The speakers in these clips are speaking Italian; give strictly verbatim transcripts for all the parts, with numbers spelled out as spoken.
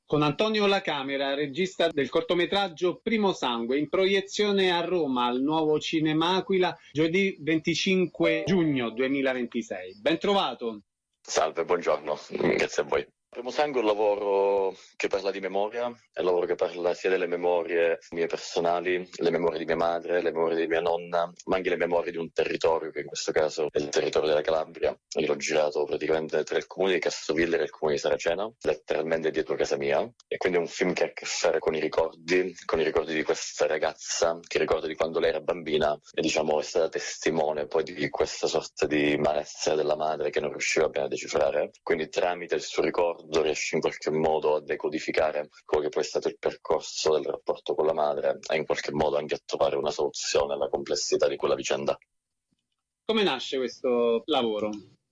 Con Antonio La Camera, regista del cortometraggio Primo Sangue, in proiezione a Roma al Nuovo Cinema Aquila, giovedì venticinque giugno duemilaventisei. Ben trovato. Salve, buongiorno, grazie a voi. Primo Sangue è un lavoro che parla di memoria, è un lavoro che parla sia delle memorie mie personali, le memorie di mia madre, le memorie di mia nonna, ma anche le memorie di un territorio, che in questo caso è il territorio della Calabria. Io l'ho girato praticamente tra il comune di Castrovillere e il comune di Saracena, letteralmente dietro casa mia, e quindi è un film che ha a che fare con i ricordi, con i ricordi di questa ragazza, che ricorda di quando lei era bambina e diciamo è stata testimone poi di questa sorta di malessere della madre che non riusciva bene a decifrare. Quindi tramite il suo ricordo riesce in qualche modo a decodificare quello che poi è stato il percorso del rapporto con la madre e in qualche modo anche a trovare una soluzione alla complessità di quella vicenda. Come nasce questo lavoro?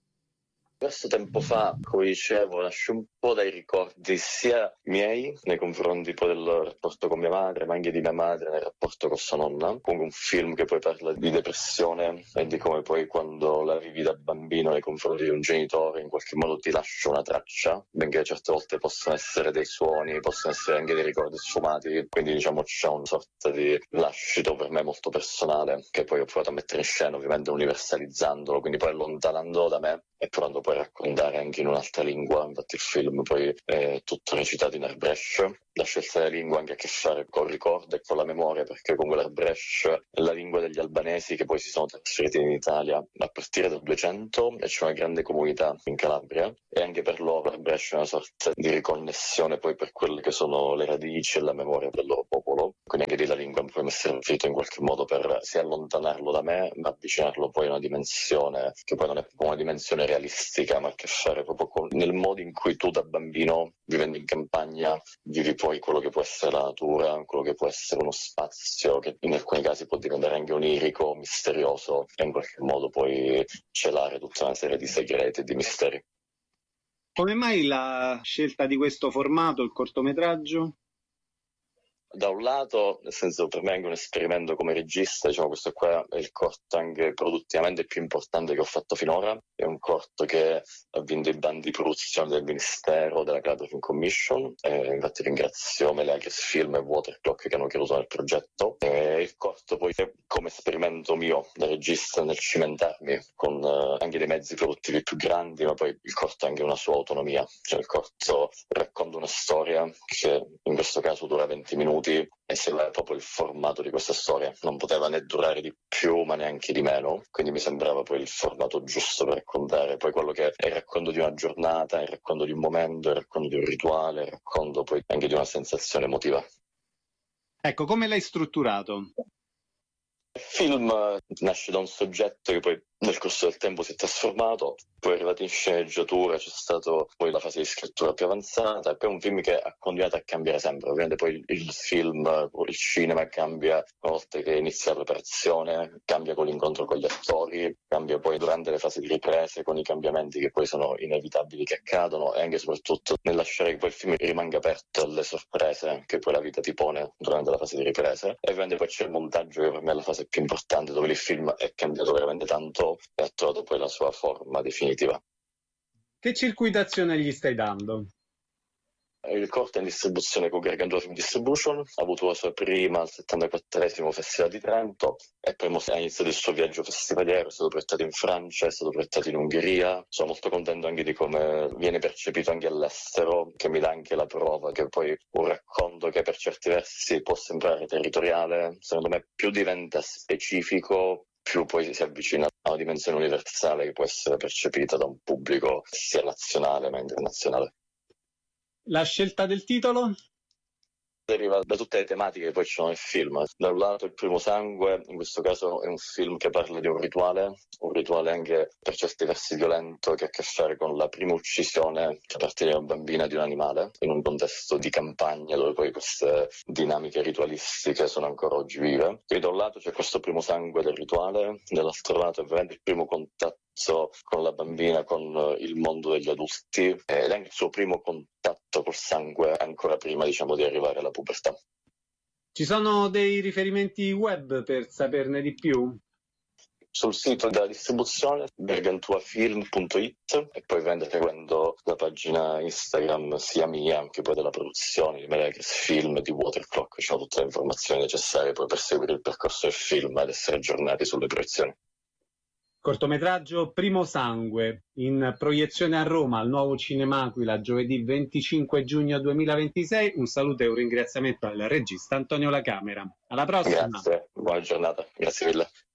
Questo tempo fa, come dicevo, nasce un po' dai ricordi sia miei nei confronti poi del rapporto con mia madre, ma anche di mia madre nel rapporto con sua nonna. Comunque un film che poi parla di depressione e di come poi quando la vivi da bambino nei confronti di un genitore in qualche modo ti lascia una traccia, benché certe volte possono essere dei suoni, possono essere anche dei ricordi sfumati, quindi diciamo c'è una sorta di lascito per me molto personale che poi ho provato a mettere in scena, ovviamente universalizzandolo, quindi poi allontanandolo da me e provando poi a raccontare anche in un'altra lingua. Infatti il film poi è tutto recitato in Arbresce. La scelta della lingua ha anche a che fare col ricordo e con la memoria, perché comunque l'Arbresce è la lingua degli albanesi che poi si sono trasferiti in Italia a partire dal duecento e c'è una grande comunità in Calabria e anche per loro l'Arbresce è una sorta di riconnessione poi per quelle che sono le radici e la memoria del loro popolo. Quindi anche lì la lingua poi mi è servito in qualche modo per sia allontanarlo da me ma avvicinarlo poi a una dimensione che poi non è proprio una dimensione realistica, ma ha a che fare proprio con nel modo in cui tu da bambino, vivendo in campagna, vivi poi quello che può essere la natura, quello che può essere uno spazio che in alcuni casi può diventare anche onirico, misterioso e in qualche modo poi celare tutta una serie di segreti e di misteri. Come mai la scelta di questo formato, il cortometraggio? Da un lato, nel senso, per me è anche un esperimento come regista, diciamo, questo qua è il corto anche produttivamente più importante che ho fatto finora, è un corto che ha vinto i bandi di produzione del Ministero della Calabria Film Commission, e infatti ringrazio Meleagris Film e Waterclock che hanno creduto nel progetto, e il corto poi è come esperimento mio da regista nel cimentarmi con uh, anche dei mezzi produttivi più grandi, ma poi il corto ha anche una sua autonomia, cioè il corto racconta una storia che in questo caso dura venti minuti e segue proprio il formato di questa storia, non poteva né durare di più ma neanche di meno, quindi mi sembrava poi il formato giusto per raccontare poi quello che è il racconto di una giornata, il racconto di un momento, il racconto di un rituale, il racconto poi anche di una sensazione emotiva. Ecco, come l'hai strutturato? Il film nasce da un soggetto che poi nel corso del tempo si è trasformato, poi è arrivato in sceneggiatura, c'è stata poi la fase di scrittura più avanzata e poi è un film che ha continuato a cambiare sempre. Ovviamente poi il, il film, il cinema cambia una volta che inizia la preparazione, cambia con l'incontro con gli attori, cambia poi durante le fasi di riprese con i cambiamenti che poi sono inevitabili che accadono e anche e soprattutto nel lasciare che poi il film rimanga aperto alle sorprese che poi la vita ti pone durante la fase di riprese. E ovviamente poi c'è il montaggio che per me è la fase più importante, dove il film è cambiato veramente tanto e ha trovato poi la sua forma definitiva. Che circuitazione gli stai dando? Il corto è in distribuzione con Gargantua Film Distribution, ha avuto la sua prima al settantaquattresimo Festival di Trento e poi ha iniziato il suo viaggio festivaliero, è stato proiettato in Francia, è stato proiettato in Ungheria. Sono molto contento anche di come viene percepito anche all'estero, che mi dà anche la prova che poi un racconto che per certi versi può sembrare territoriale, secondo me più diventa specifico, più poi si avvicina a una dimensione universale che può essere percepita da un pubblico sia nazionale ma internazionale. La scelta del titolo? Deriva da tutte le tematiche che poi ci sono nel film. Da un lato il Primo Sangue, in questo caso è un film che parla di un rituale, un rituale anche per certi versi violento, che ha a che fare con la prima uccisione che appartiene a una bambina di un animale, in un contesto di campagna dove poi queste dinamiche ritualistiche sono ancora oggi vive. Quindi da un lato c'è questo Primo Sangue del rituale, dall'altro lato è veramente il primo contatto con la bambina, con il mondo degli adulti ed è anche il suo primo contatto col sangue ancora prima, diciamo, di arrivare alla pubertà. Ci sono dei riferimenti web per saperne di più? sul sito della distribuzione gargantuafilm punto it e poi ovviamente seguendo la pagina Instagram sia mia che poi della produzione di Melekes Film di Waterclock, c'ho tutte le informazioni necessarie poi per seguire il percorso del film ed essere aggiornati sulle proiezioni. Cortometraggio Primo Sangue, in proiezione a Roma al Nuovo Cinemaquila giovedì venticinque giugno duemilaventisei. Un saluto e un ringraziamento al regista Antonio La Camera. Alla prossima! Grazie, buona giornata, grazie mille.